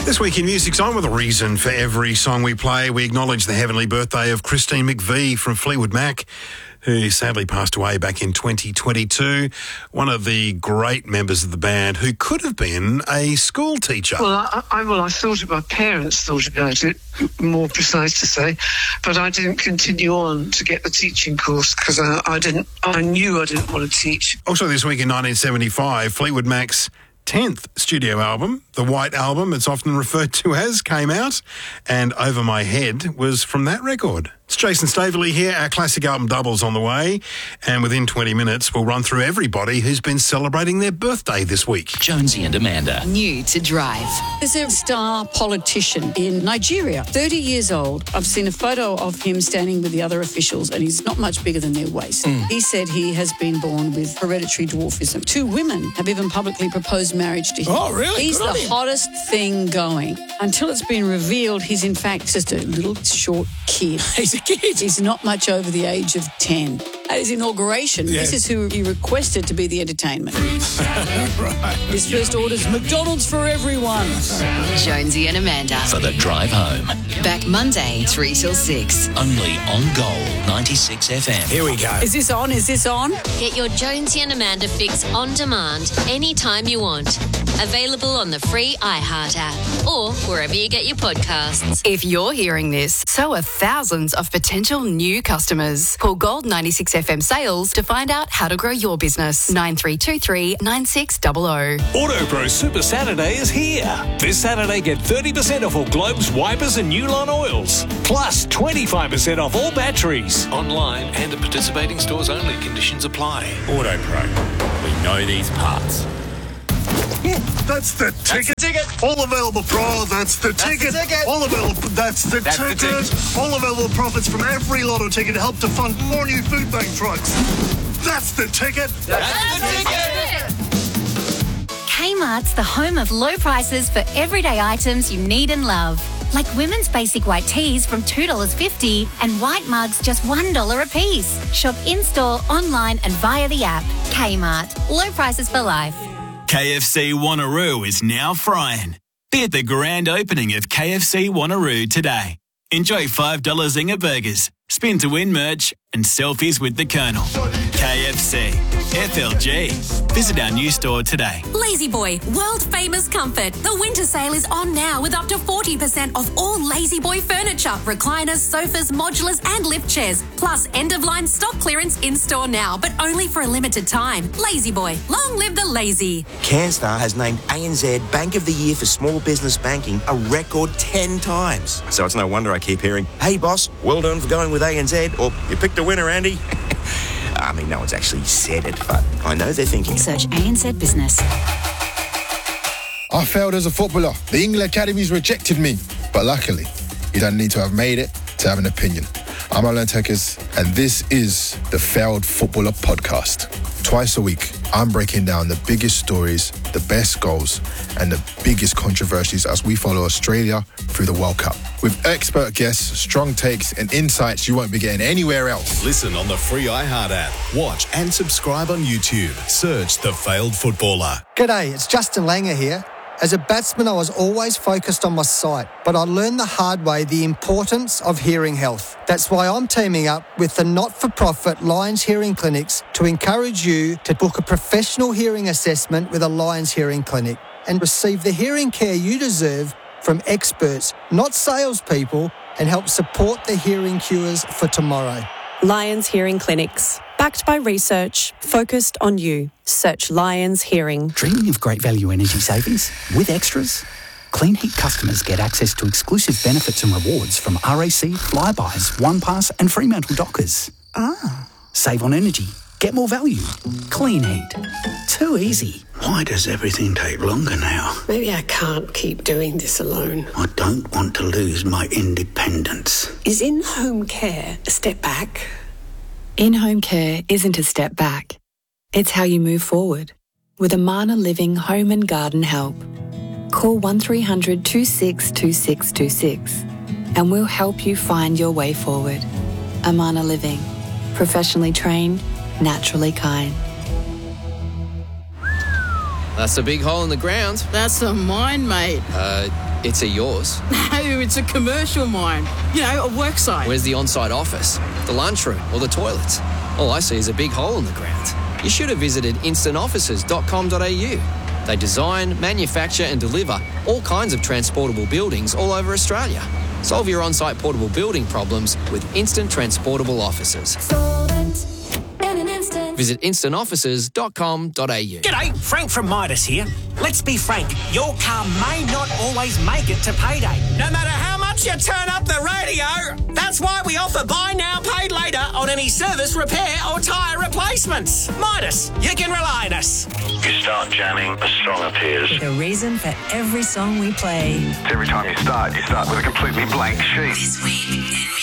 This week in Music's on with a reason for every song we play. We acknowledge the heavenly birthday of Christine McVie from Fleetwood Mac, who sadly passed away back in 2022. One of the great members of the band who could have been a school teacher. Well, I thought my parents thought about it, more precise to say, but I didn't continue on to get the teaching course because I knew I didn't want to teach. Also this week in 1975, Fleetwood Mac's 10th studio album, the White Album, it's often referred to as, came out, and Over My Head was from that record. It's Jason Staveley here. Our classic album Double's on the way, and within 20 minutes we'll run through everybody who's been celebrating their birthday this week. Jonesy and Amanda. New to Drive. There's a star politician in Nigeria, 30 years old. I've seen a photo of him standing with the other officials, and he's not much bigger than their waist. He said he has been born with hereditary dwarfism. 2 women have even publicly proposed marriage to him. Oh, really? He's Good on the him. hottest thing going. Until it's been revealed, he's in fact just a little short kid. He's a kid. He's not much over the age of 10. At his inauguration, this is who he requested to be the entertainment. Right. His first order's McDonald's for everyone. Jonesy and Amanda. For the drive home. Back Monday, 3 till 6. Only on Gold 96 FM. Here we go. Is this on? Is this on? Get your Jonesy and Amanda fix on demand anytime you want. Available on the free iHeart app or wherever you get your podcasts. If you're hearing this, so are thousands of potential new customers. Call Gold 96 FM Sales to find out how to grow your business. 9323 9600. AutoPro Super Saturday is here. This Saturday, get 30% off all globes, wipers and Nulon oils. Plus 25% off all batteries. Online and at participating stores only. Conditions apply. AutoPro. We know these parts. That's the ticket. All available that's the ticket. All available. That's the ticket. All available profits from every lotto ticket help to fund 4 new food bank trucks. That's the ticket. Kmart's the home of low prices for everyday items you need and love. Like women's basic white tees from $2.50 and white mugs just $1 a piece. Shop in-store, online and via the app. Kmart. Low prices for life. KFC Wanneroo is now frying. Be at the grand opening of KFC Wanneroo today. Enjoy $5 Zinger burgers, spin to win merch, and selfies with the Colonel. KFC, FLG. Visit our new store today. Lazy Boy, world famous comfort. The winter sale is on now with up to 40% off all Lazy Boy furniture, recliners, sofas, modulars, and lift chairs. Plus end of line stock clearance in store now, but only for a limited time. Lazy Boy, long live the lazy. CanStar has named ANZ Bank of the Year for Small Business Banking a record 10 times. So it's no wonder I keep hearing, "Hey boss, well done for going with ANZ," or "You picked a winner, Andy." I mean, no one's actually said it, but I know they're thinking. Search ANZ Business. I failed as a footballer. The England Academies rejected me. But luckily, you don't need to have made it to have an opinion. I'm Alan Tekers, and this is the Failed Footballer Podcast. Twice a week, I'm breaking down the biggest stories, the best goals, and the biggest controversies as we follow Australia through the World Cup. With expert guests, strong takes, and insights you won't be getting anywhere else. Listen on the free iHeart app. Watch and subscribe on YouTube. Search The Failed Footballer. G'day, it's Justin Langer here. As a batsman, I was always focused on my sight, but I learned the hard way the importance of hearing health. That's why I'm teaming up with the not-for-profit Lions Hearing Clinics to encourage you to book a professional hearing assessment with a Lions Hearing Clinic and receive the hearing care you deserve from experts, not salespeople, and help support the hearing cures for tomorrow. Lions Hearing Clinics. Backed by research, focused on you. Search Lions Hearing. Dreaming of great value energy savings with extras? Clean Heat customers get access to exclusive benefits and rewards from RAC, Flybuys, OnePass and Fremantle Dockers. Save on energy. Get more value. Clean Heat. Too easy. Why does everything take longer now? Maybe I can't keep doing this alone. I don't want to lose my independence. Is in-home care a step back? In-home care isn't a step back. It's how you move forward. With Amana Living Home and Garden Help. Call 1300 262626 and we'll help you find your way forward. Amana Living. Professionally trained, naturally kind. That's a big hole in the ground. That's a mine, mate. It's a yours. No, it's a commercial mine. You know, a work site. Where's the on-site office, the lunchroom or the toilets? All I see is a big hole in the ground. You should have visited instantoffices.com.au. They design, manufacture and deliver all kinds of transportable buildings all over Australia. Solve your on-site portable building problems with Instant Transportable Offices. Visit instantoffices.com.au. G'day, Frank from Midas here. Let's be frank, your car may not always make it to payday. No matter how much you turn up the radio, that's why we offer buy now, pay later on any service, repair or tyre replacements. Midas, you can rely on us. You start jamming, a song appears. The reason for every song we play. Every time you start with a completely blank sheet. This week